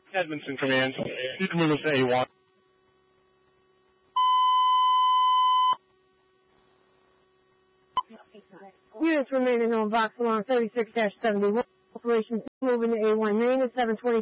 Edmondson Command. You can move us to A1. Units remaining on box along 36-71. Operations moving to A1 main at 720.